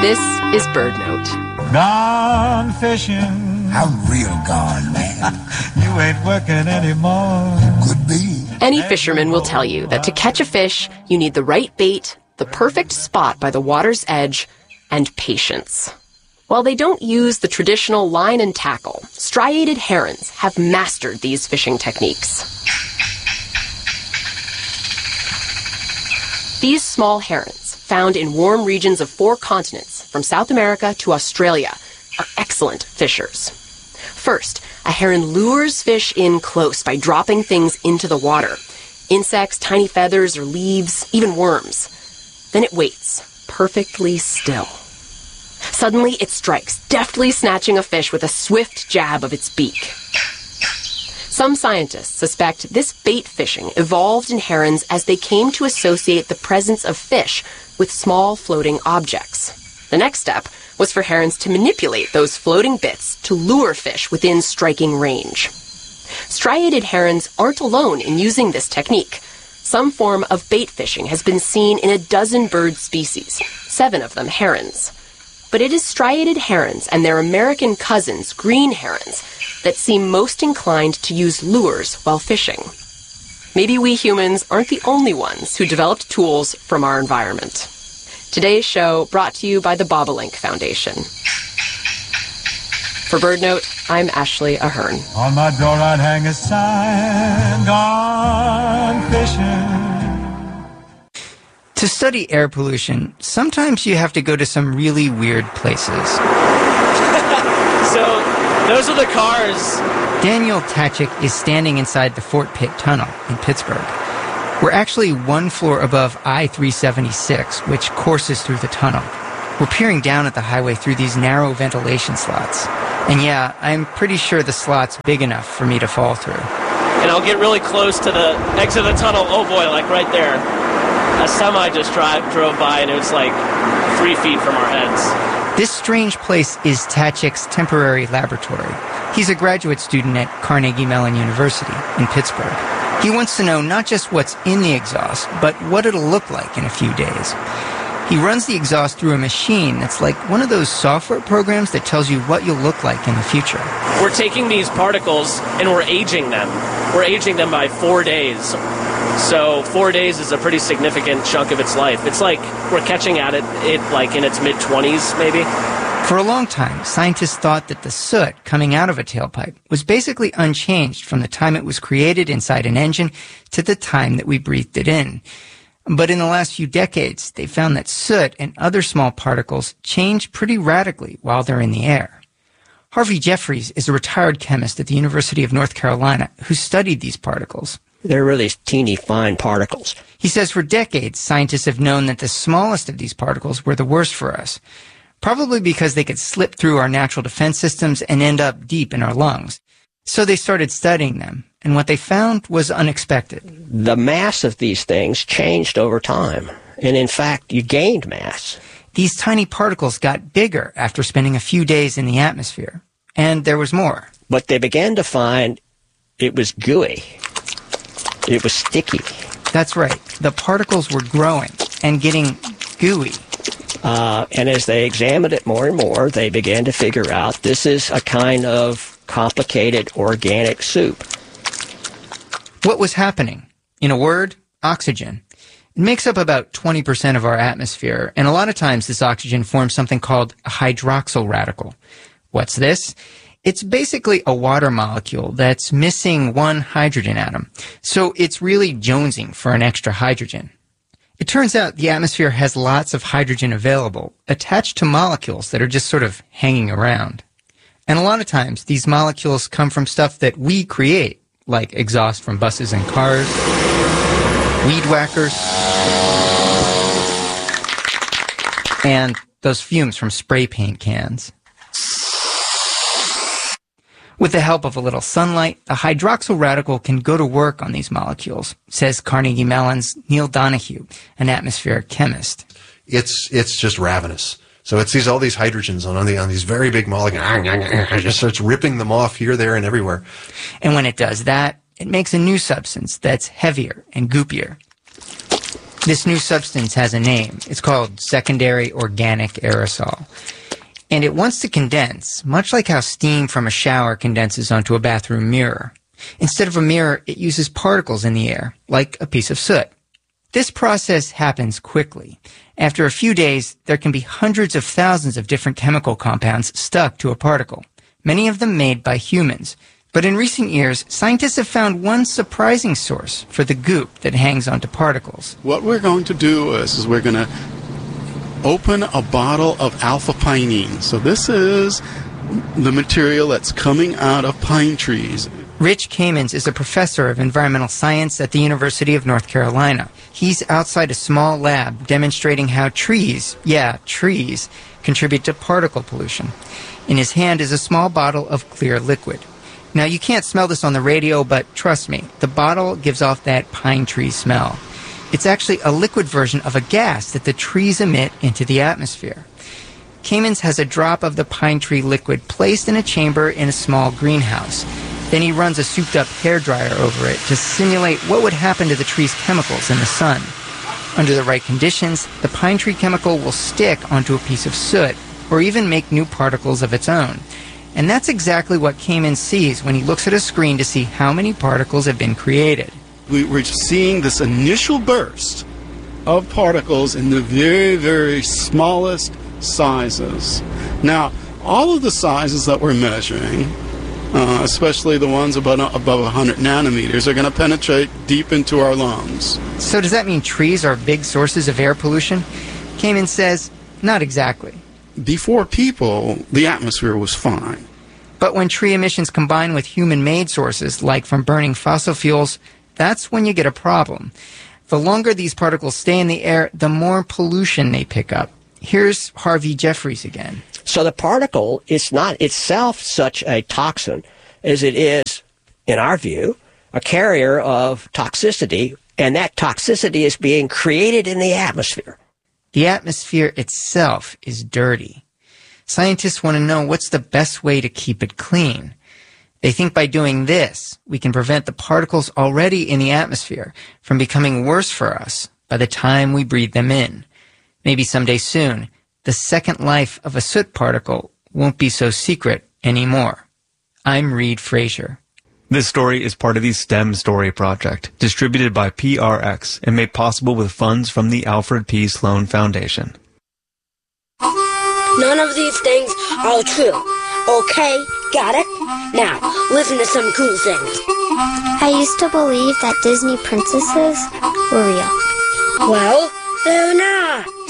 This is Bird Note. Gone fishing. I'm real gone, man. You ain't working anymore. Could be. Any fisherman will tell you that to catch a fish, you need the right bait, the perfect spot by the water's edge, and patience. While they don't use the traditional line and tackle, striated herons have mastered these fishing techniques. These small herons, found in warm regions of 4 continents, from South America to Australia, are excellent fishers. First, a heron lures fish in close by dropping things into the water. Insects, tiny feathers or leaves, even worms. Then it waits, perfectly still. Suddenly, it strikes, deftly snatching a fish with a swift jab of its beak. Some scientists suspect this bait fishing evolved in herons as they came to associate the presence of fish with small floating objects. The next step was for herons to manipulate those floating bits to lure fish within striking range. Striated herons aren't alone in using this technique. Some form of bait fishing has been seen in a dozen bird species, 7 of them herons. But it is striated herons and their American cousins, green herons, that seem most inclined to use lures while fishing. Maybe we humans aren't the only ones who developed tools from our environment. Today's show brought to you by the Bobolink Foundation. For Bird Note, I'm Ashley Ahern. On my door I'd hang a sign, gone fishing. To study air pollution, sometimes you have to go to some really weird places. So, those are the cars. Daniel Tachik is standing inside the Fort Pitt Tunnel in Pittsburgh. We're actually 1 floor above I-376, which courses through the tunnel. We're peering down at the highway through these narrow ventilation slots. And yeah, I'm pretty sure the slot's big enough for me to fall through. And I'll get really close to the exit of the tunnel. Oh boy, like right there. A semi just drove by and it was like 3 feet from our heads. This strange place is Tachik's temporary laboratory. He's a graduate student at Carnegie Mellon University in Pittsburgh. He wants to know not just what's in the exhaust, but what it'll look like in a few days. He runs the exhaust through a machine that's like one of those software programs that tells you what you'll look like in the future. We're taking these particles and we're aging them. We're aging them by 4 days. So 4 days is a pretty significant chunk of its life. It's like we're catching at it like in its mid-20s, maybe. For a long time, scientists thought that the soot coming out of a tailpipe was basically unchanged from the time it was created inside an engine to the time that we breathed it in. But in the last few decades, they found that soot and other small particles change pretty radically while they're in the air. Harvey Jeffries is a retired chemist at the University of North Carolina who studied these particles. They're really teeny fine particles. He says for decades, scientists have known that the smallest of these particles were the worst for us, probably because they could slip through our natural defense systems and end up deep in our lungs. So they started studying them, and what they found was unexpected. The mass of these things changed over time, and in fact, you gained mass. These tiny particles got bigger after spending a few days in the atmosphere, and there was more. But they began to find it was gooey. It was sticky. That's right. The particles were growing and getting gooey. And as they examined it more and more, they began to figure out this is a kind of complicated organic soup. What was happening? In a word, oxygen. It makes up about 20% of our atmosphere, and a lot of times this oxygen forms something called a hydroxyl radical. What's this? It's basically a water molecule that's missing one hydrogen atom, so it's really jonesing for an extra hydrogen. It turns out the atmosphere has lots of hydrogen available, attached to molecules that are just sort of hanging around. And a lot of times, these molecules come from stuff that we create, like exhaust from buses and cars, weed whackers, and those fumes from spray paint cans. With the help of a little sunlight, a hydroxyl radical can go to work on these molecules, says Carnegie Mellon's Neil Donahue, an atmospheric chemist. It's just ravenous. So it sees all these hydrogens on these very big molecules. It just starts ripping them off here, there, and everywhere. And when it does that, it makes a new substance that's heavier and goopier. This new substance has a name. It's called secondary organic aerosol. And it wants to condense, much like how steam from a shower condenses onto a bathroom mirror. Instead of a mirror, it uses particles in the air, like a piece of soot. This process happens quickly. After a few days, there can be hundreds of thousands of different chemical compounds stuck to a particle, many of them made by humans. But in recent years, scientists have found one surprising source for the goop that hangs onto particles. What we're going to do is we're going to open a bottle of alpha-pinene. So this is the material that's coming out of pine trees. Rich Kamens is a professor of environmental science at the University of North Carolina. He's outside a small lab demonstrating how trees, trees, contribute to particle pollution. In his hand is a small bottle of clear liquid. Now, you can't smell this on the radio, but trust me, the bottle gives off that pine tree smell. It's actually a liquid version of a gas that the trees emit into the atmosphere. Kamens has a drop of the pine tree liquid placed in a chamber in a small greenhouse. Then he runs a souped-up hairdryer over it to simulate what would happen to the tree's chemicals in the sun. Under the right conditions, the pine tree chemical will stick onto a piece of soot or even make new particles of its own. And that's exactly what Kamens sees when he looks at a screen to see how many particles have been created. We're seeing this initial burst of particles in the very, very smallest sizes. Now, all of the sizes that we're measuring, especially the ones above 100 nanometers, are going to penetrate deep into our lungs. So does that mean trees are big sources of air pollution? Kamens says, not exactly. Before people, the atmosphere was fine. But when tree emissions combine with human-made sources, like from burning fossil fuels, that's when you get a problem. The longer these particles stay in the air, the more pollution they pick up. Here's Harvey Jeffries again. So the particle is not itself such a toxin as it is, in our view, a carrier of toxicity, and that toxicity is being created in the atmosphere. The atmosphere itself is dirty. Scientists want to know what's the best way to keep it clean. They think by doing this, we can prevent the particles already in the atmosphere from becoming worse for us by the time we breathe them in. Maybe someday soon, the second life of a soot particle won't be so secret anymore. I'm Reed Frazier. This story is part of the STEM Story Project, distributed by PRX and made possible with funds from the Alfred P. Sloan Foundation. None of these things are true. Okay, got it? Now, listen to some cool things. I used to believe that Disney princesses were real. Well, they're not.